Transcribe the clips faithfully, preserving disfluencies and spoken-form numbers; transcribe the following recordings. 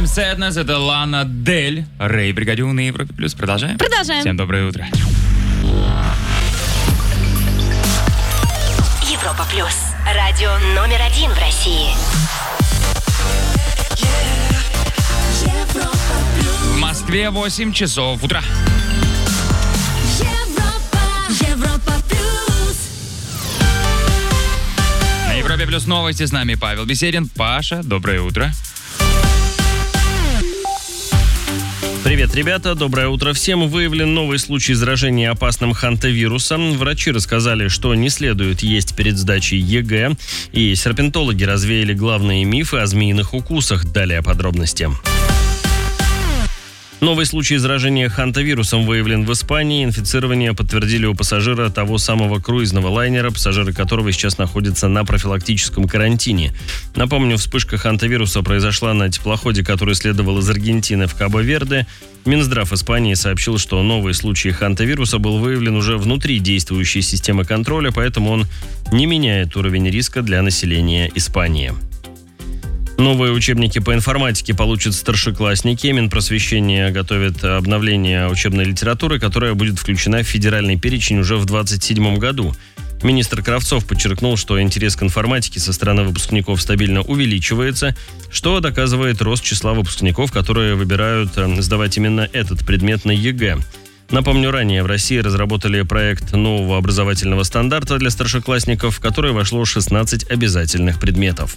Sadness, это Лана Дель, Рэй Бригадю на Европе Плюс. Продолжаем? Продолжаем. Всем доброе утро. Европа Плюс. Радио номер один в России. В Москве восемь часов утра. На Европе Плюс новости, с нами Павел Беседин. Паша, доброе утро. Привет, ребята, доброе утро всем. Выявлен новый случай заражения опасным хантавирусом. Врачи рассказали, что не следует есть перед сдачей ЕГЭ. И серпентологи развеяли главные мифы о змеиных укусах. Далее подробности. Новый случай заражения хантавирусом выявлен в Испании. Инфицирование подтвердили у пассажира того самого круизного лайнера, пассажиры которого сейчас находятся на профилактическом карантине. Напомню, вспышка хантавируса произошла на теплоходе, который следовал из Аргентины в Кабо-Верде. Минздрав Испании сообщил, что новый случай хантавируса был выявлен уже внутри действующей системы контроля, поэтому он не меняет уровень риска для населения Испании. Новые учебники по информатике получат старшеклассники. Минпросвещение готовит обновление учебной литературы, которая будет включена в федеральный перечень уже в двадцать седьмом году. Министр Кравцов подчеркнул, что интерес к информатике со стороны выпускников стабильно увеличивается, что доказывает рост числа выпускников, которые выбирают сдавать именно этот предмет на ЕГЭ. Напомню, ранее в России разработали проект нового образовательного стандарта для старшеклассников, в который вошло шестнадцать обязательных предметов.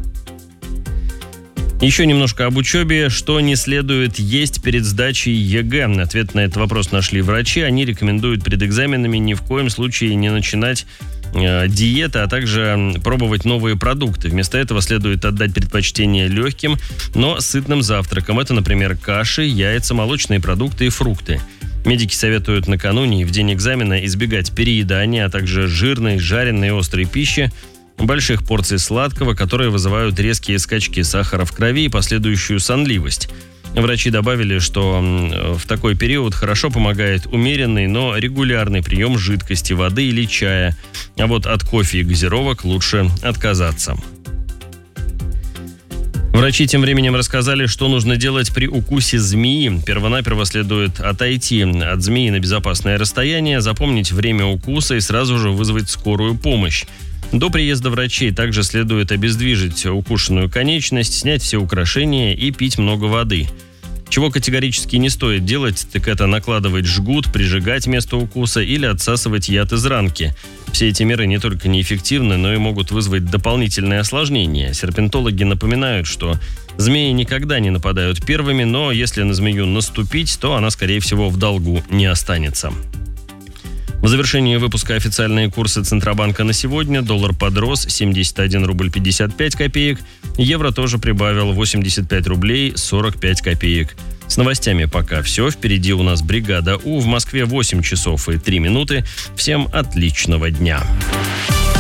Еще немножко об учебе. Что не следует есть перед сдачей ЕГЭ? Ответ на этот вопрос нашли врачи. Они рекомендуют перед экзаменами ни в коем случае не начинать э, диеты, а также пробовать новые продукты. Вместо этого следует отдать предпочтение легким, но сытным завтракам. Это, например, каши, яйца, молочные продукты и фрукты. Медики советуют накануне и в день экзамена избегать переедания, а также жирной, жареной и острой пищи, больших порций сладкого, которые вызывают резкие скачки сахара в крови и последующую сонливость. Врачи добавили, что в такой период хорошо помогает умеренный, но регулярный прием жидкости, воды или чая. А вот от кофе и газировок лучше отказаться. Врачи тем временем рассказали, что нужно делать при укусе змеи. Первонаперво следует отойти от змеи на безопасное расстояние, запомнить время укуса и сразу же вызвать скорую помощь. До приезда врачей также следует обездвижить укушенную конечность, снять все украшения и пить много воды. Чего категорически не стоит делать, так это накладывать жгут, прижигать место укуса или отсасывать яд из ранки. Все эти меры не только неэффективны, но и могут вызвать дополнительные осложнения. Серпентологи напоминают, что змеи никогда не нападают первыми, но если на змею наступить, то она, скорее всего, в долгу не останется. В завершении выпуска официальные курсы Центробанка на сегодня. Доллар подрос семьдесят один рубль пятьдесят пять копеек. Евро тоже прибавил восемьдесят пять рублей сорок пять копеек. С новостями пока все. Впереди у нас бригада У. В Москве восемь часов и три минуты. Всем отличного дня.